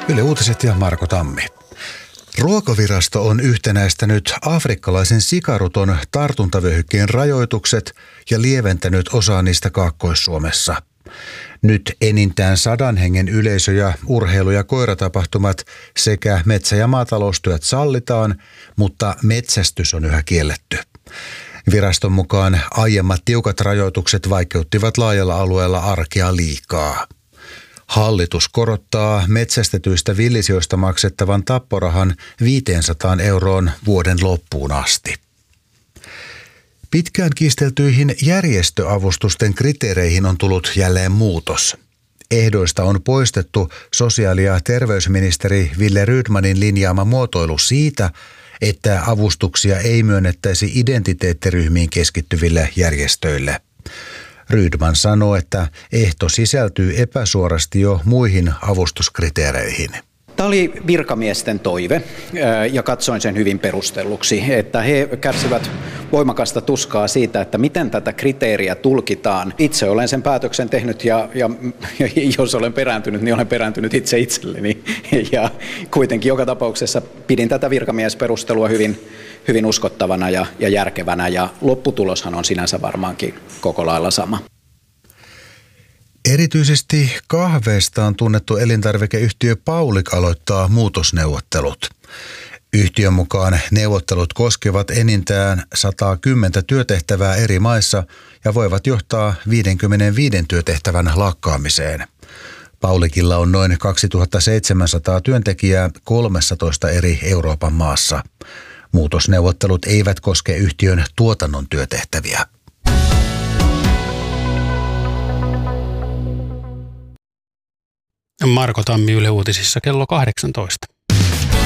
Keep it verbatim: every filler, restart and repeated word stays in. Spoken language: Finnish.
Yle Uutiset ja Marko Tammi. Ruokavirasto on yhtenäistänyt afrikkalaisen sikaruton tartuntavyöhykkeen rajoitukset ja lieventänyt osaa niistä Kaakkois-Suomessa. Nyt enintään sadan hengen yleisö- ja urheilu- ja koiratapahtumat sekä metsä- ja maataloustyöt sallitaan, mutta metsästys on yhä kielletty. Viraston mukaan aiemmat tiukat rajoitukset vaikeuttivat laajalla alueella arkea liikaa. Hallitus korottaa metsästetyistä villisioista maksettavan tapporahan viisisataa euroon vuoden loppuun asti. Pitkään kiisteltyihin järjestöavustusten kriteereihin on tullut jälleen muutos. Ehdoista on poistettu sosiaali- ja terveysministeri Wille Rydmanin linjaama muotoilu siitä, että avustuksia ei myönnettäisi identiteettiryhmiin keskittyville järjestöille. Rydman sanoo, että ehto sisältyy epäsuorasti jo muihin avustuskriteereihin. Tämä oli virkamiesten toive ja katsoin sen hyvin perustelluksi, että he kärsivät voimakasta tuskaa siitä, että miten tätä kriteeriä tulkitaan. Itse olen sen päätöksen tehnyt ja, ja, ja jos olen perääntynyt, niin olen perääntynyt itse itselleni. Ja kuitenkin joka tapauksessa pidin tätä virkamiesperustelua hyvin, hyvin uskottavana ja, ja järkevänä ja lopputuloshan on sinänsä varmaankin koko lailla sama. Erityisesti kahveistaan tunnettu elintarvikeyhtiö Paulig aloittaa muutosneuvottelut. Yhtiön mukaan neuvottelut koskevat enintään sata kymmenen työtehtävää eri maissa ja voivat johtaa viisikymmentäviisi työtehtävän lakkaamiseen. Pauligilla on noin kaksituhattaseitsemänsataa työntekijää kolmessatoista eri Euroopan maassa. Muutosneuvottelut eivät koske yhtiön tuotannon työtehtäviä. Marko Tammi, Yle Uutisissa kello kahdeksantoista.